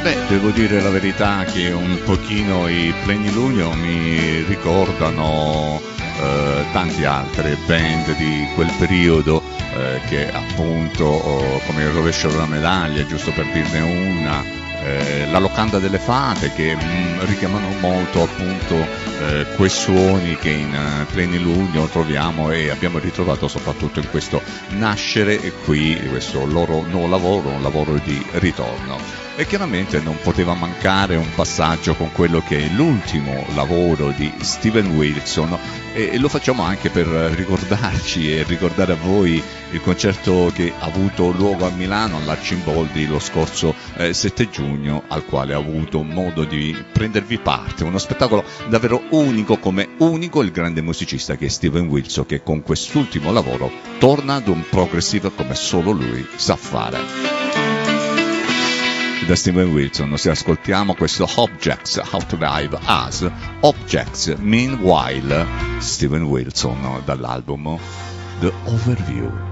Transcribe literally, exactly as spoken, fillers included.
Beh, devo dire la verità che un pochino i Plenilunio mi ricordano eh, tante altre band di quel periodo eh, che appunto oh, come il Rovescio della Medaglia, giusto per dirne una, eh, la Locanda delle Fate che mh, richiamano molto appunto eh, quei suoni che in uh, Plenilunio troviamo e abbiamo ritrovato soprattutto in questo nascere e qui questo loro nuovo lavoro, un lavoro di ritorno. E chiaramente non poteva mancare un passaggio con quello che è l'ultimo lavoro di Steven Wilson e, e lo facciamo anche per ricordarci e ricordare a voi il concerto che ha avuto luogo a Milano all'Arcimboldi lo scorso eh, sette giugno, al quale ho avuto modo di prendervi parte, uno spettacolo davvero unico, come unico il grande musicista che è Steven Wilson, che con quest'ultimo lavoro torna ad un progressive come solo lui sa fare. Da Steven Wilson se ascoltiamo questo Objects Outlive Us, Objects Meanwhile, Steven Wilson dall'album The Overview.